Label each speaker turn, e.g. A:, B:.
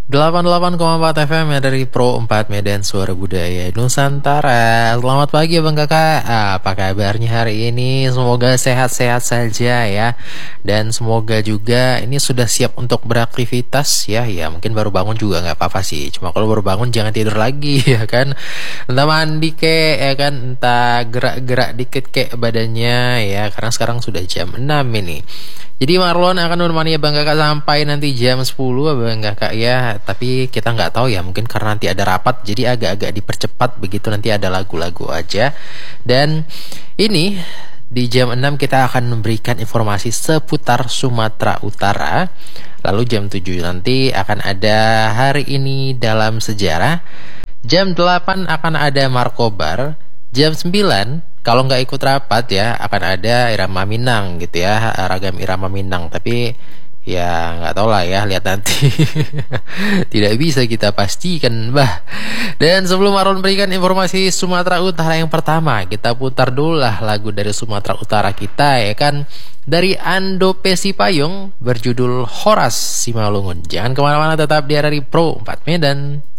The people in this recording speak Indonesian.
A: 88,4 FM ya dari Pro 4 Medan Suara Budaya Nusantara. Selamat pagi Bang Kakak. Apa kabarnya hari ini? Semoga sehat-sehat saja ya. Dan semoga juga ini sudah siap untuk beraktivitas ya. Ya mungkin baru bangun juga nggak apa-apa sih. Cuma kalau baru bangun jangan tidur lagi ya kan. Entah mandi kek ya kan. Entah gerak-gerak dikit kek badannya ya. Karena sekarang sudah jam 6 ini. Jadi Marlon akan menemani Abang Kakak sampai nanti jam 10 Abang Kakak ya. Tapi kita nggak tahu ya, mungkin karena nanti ada rapat jadi agak-agak dipercepat begitu, nanti ada lagu-lagu aja. Dan ini di jam 6 kita akan memberikan informasi seputar Sumatera Utara. Lalu jam 7 nanti akan ada hari ini dalam sejarah. Jam 8 akan ada Markobar. Jam 9 kalau nggak ikut rapat ya akan ada Irama Minang gitu ya, ragam Irama Minang. Tapi ya nggak tahu lah ya, lihat nanti. Tidak bisa kita pastikan bah. Dan sebelum Aron berikan informasi Sumatera Utara yang pertama, kita putar dulu lah lagu dari Sumatera Utara kita ya kan. Dari Ando Pesipayung berjudul Horas Simalungun. Jangan kemana-mana, tetap di RRI Pro 4 Medan.